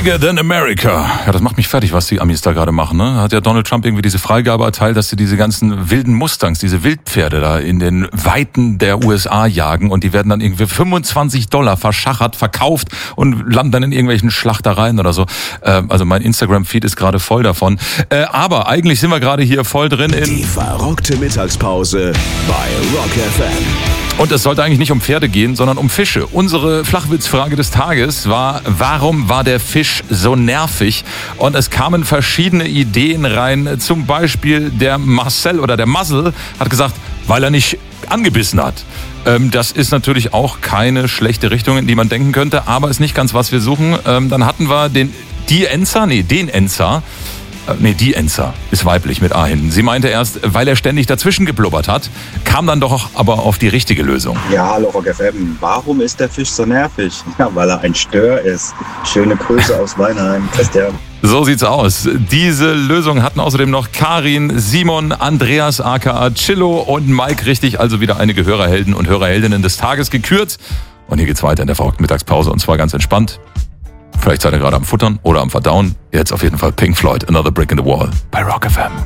Bigger than America. Ja, das macht mich fertig, was die Amis da gerade machen. Ne? Hat ja Donald Trump irgendwie diese Freigabe erteilt, dass sie diese ganzen wilden Mustangs, diese Wildpferde da in den Weiten der USA jagen und die werden dann irgendwie $25 verschachert, verkauft und landen dann in irgendwelchen Schlachtereien oder so. Also mein Instagram-Feed ist gerade voll davon. Aber eigentlich sind wir gerade hier voll drin in Die verrockte Mittagspause bei Rock FM. Und es sollte eigentlich nicht um Pferde gehen, sondern um Fische. Unsere Flachwitzfrage des Tages war, warum war der Fisch so nervig? Und es kamen verschiedene Ideen rein. Zum Beispiel der Marcel oder der Muzzle hat gesagt, weil er nicht angebissen hat. Das ist natürlich auch keine schlechte Richtung, in die man denken könnte, aber ist nicht ganz, was wir suchen. Dann hatten wir den Enzer ist weiblich mit A hinten. Sie meinte erst, weil er ständig dazwischen geblubbert hat, kam dann doch aber auf die richtige Lösung. Ja, hallo Rock FM. Warum ist der Fisch so nervig? Ja, weil er ein Stör ist. Schöne Grüße aus Weinheim. Christian. So sieht's aus. Diese Lösung hatten außerdem noch Karin, Simon, Andreas aka Chillo und Mike richtig, also wieder einige Hörerhelden und Hörerheldinnen des Tages gekürt. Und hier geht's weiter in der verrückten Mittagspause und zwar ganz entspannt. Vielleicht seid ihr gerade am Futtern oder am Verdauen. Jetzt auf jeden Fall Pink Floyd, Another Brick in the Wall bei Rock FM.